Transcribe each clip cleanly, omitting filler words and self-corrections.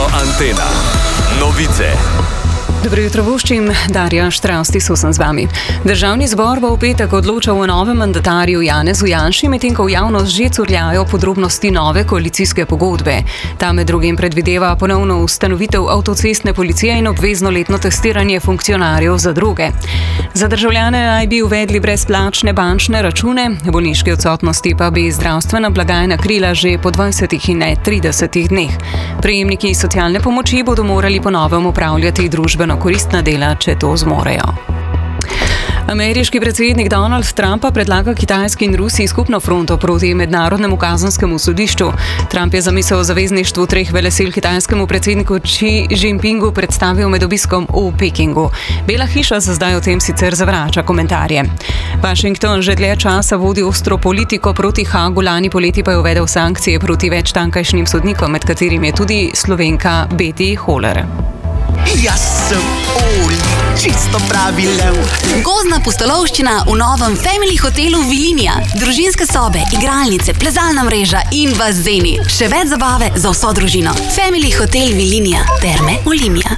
Radio Antena. Novice. Dobro jutro, voščim, Darja Štrausti sem z vami. Državni zbor bo v petek odločal o novem mandatarju Janezu Janši, medtem ko v javnost že curljajo podrobnosti nove koalicijske pogodbe. Ta med drugim predvideva ponovno ustanovitev avtocestne policije in obvezno letno testiranje funkcionarjev za droge. Za državljane naj bi uvedli brezplačne bančne račune, bolniške odsotnosti pa bi zdravstvena blagajna krila že po 20 in ne 30 dneh. Prejemniki socialne pomoči bodo morali po novem upravljati družbeno koristna dela, če to zmorejo. Ameriški predsednik Donald Trump predlaga Kitajski in Rusiji skupno fronto proti mednarodnemu kazenskemu sodišču. Trump je zamisel o zavezništvu treh velesil kitajskemu predsedniku Xi Jinpingu predstavil med obiskom v Pekingu. Bela hiša za zdaj o tem sicer zavrača komentarje. Washington že dlje časa vodi ostro politiko proti Haagu, lani poleti pa je uvedel sankcije proti več tamkajšnjim sodnikom, med katerimi je tudi Slovenka Betty Holler. Jaz sem Oli, čisto pravi lev. Gozdna pustolovščina v novem Family hotelu Vilinija. Družinske sobe, igralnice, plezalna mreža in bazeni. Še več zabave za vso družino. Family hotel Vilinija. Terme Olimia.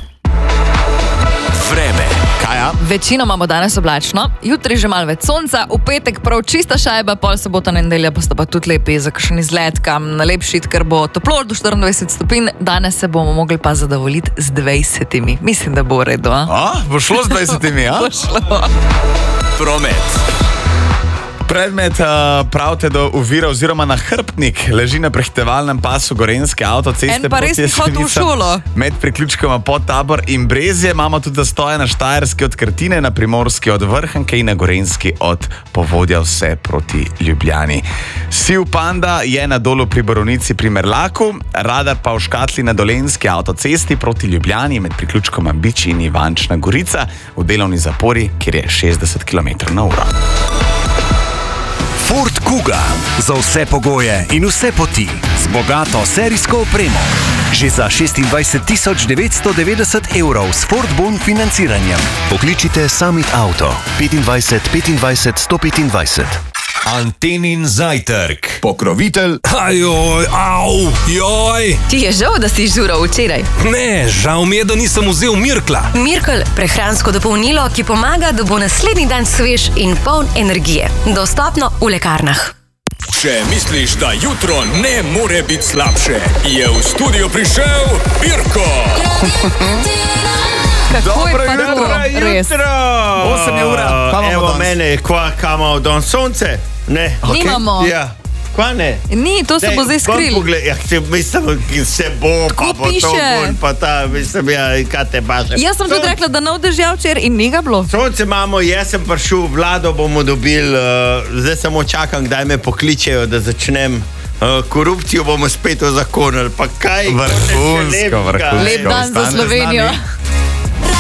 Vreme. Kaja? Večinoma bo danes oblačno, jutri že malo več sonca, v petek prav čista šajba, pol sobota in nedelja bosta pa tudi lepi za kakšen izlet, kam na lep šit, ker bo toplo do 24 stopinj, danes se bomo mogli pa zadovoljiti z 20. Mislim, da bo v redu, Bo šlo z 20, Bo šlo. Promet. Predmet pravite do ovira oziroma nahrbtnik leži na prehitevalnem pasu Gorenjske avtoceste. En pa res ni hodil v šolo. Med priključkoma Podtabor in Brezje imamo tudi zastoje na Štajerski od Krtine, na Primorski od Vrhanke in na Gorenjski od Povodja vse proti Ljubljani. Siv Panda je na dolu pri Borovnici pri Merlaku, radar pa v Škatli na Dolenjski avtocesti proti Ljubljani med priključkoma Biči in Ivančna Gorica v delovni zapori, kjer je 60 km/h. Ford Kuga. Za vse pogoje in vse poti. Z bogato serijsko opremo. Že za 26.990 € s Ford Bon financiranjem. Pokličite Summit Auto 25 25 125. Antenin zajtrk. Pokrovitelj. Ajoj, au, joj. Ti je žal, da si žural včeraj? Ne, žal mi je, da nisem vzel Mirkla. Mirkel, prehransko dopolnilo, ki pomaga, da bo naslednji dan svež in poln energije. Dostopno v lekarnah. Če misliš, da jutro ne more biti slabše, je v studio prišel Pirko. Kako je pa to? Res. 8 je ura. Evo mene, kamo don sonce. Ne. Nimamo. Ja. Kva ne? Ni, to se bo zdaj skril. Mislim, se bo, pa bo to bun, pa ta, mislim, kaj te baže. Jaz sem tudi rekla, da nov dežja včer in ni ga bilo. Sonce imamo, jaz sem prišel, vlado bomo dobili, zdaj samo čakam, kdaj me pokličejo, da začnem. Korupcijo bomo spet ozakonili, pa kaj? Vrhunsko. Lep dan za Slovenijo.